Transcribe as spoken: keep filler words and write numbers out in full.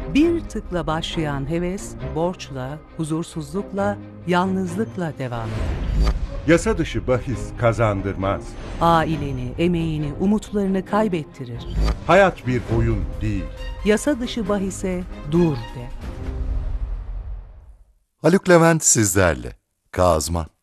Bir tıkla başlayan heves, borçla, huzursuzlukla, yalnızlıkla devam eder. Yasa dışı bahis kazandırmaz. Aileni, emeğini, umutlarını kaybettirir. Hayat bir oyun değil. Yasa dışı bahise dur de. Haluk Levent sizlerle. Kazman.